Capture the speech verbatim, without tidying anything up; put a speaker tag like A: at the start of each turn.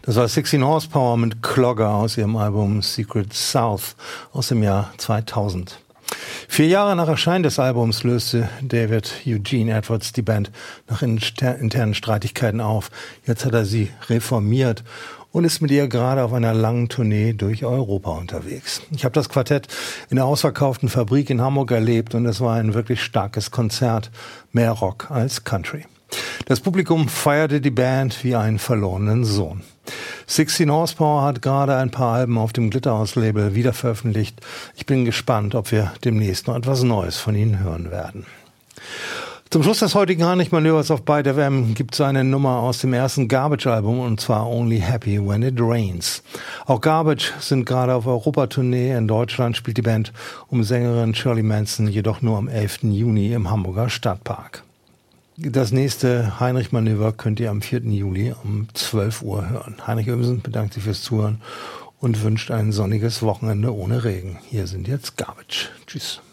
A: Das war sechzehn Horsepower mit Clogger aus ihrem Album Secret South aus dem Jahr zweitausend. Vier Jahre nach Erscheinen des Albums löste David Eugene Edwards die Band nach internen Streitigkeiten auf. Jetzt hat er sie reformiert und ist mit ihr gerade auf einer langen Tournee durch Europa unterwegs. Ich habe das Quartett in der ausverkauften Fabrik in Hamburg erlebt und es war ein wirklich starkes Konzert, mehr Rock als Country. Das Publikum feierte die Band wie einen verlorenen Sohn. sechzehn Horsepower hat gerade ein paar Alben auf dem Glitterhouse-Label wieder veröffentlicht. Ich bin gespannt, ob wir demnächst noch etwas Neues von ihnen hören werden. Zum Schluss des heutigen Heinrich-Manövers auf Byte F M gibt es eine Nummer aus dem ersten Garbage-Album, und zwar Only Happy When It Rains. Auch Garbage sind gerade auf Europatournee. In Deutschland spielt die Band um Sängerin Shirley Manson jedoch nur am elften Juni im Hamburger Stadtpark. Das nächste Heinrich-Manöver könnt ihr am vierten Juli um zwölf Uhr hören. Heinrich Ömsen bedankt sich fürs Zuhören und wünscht ein sonniges Wochenende ohne Regen. Hier sind jetzt Garbage. Tschüss.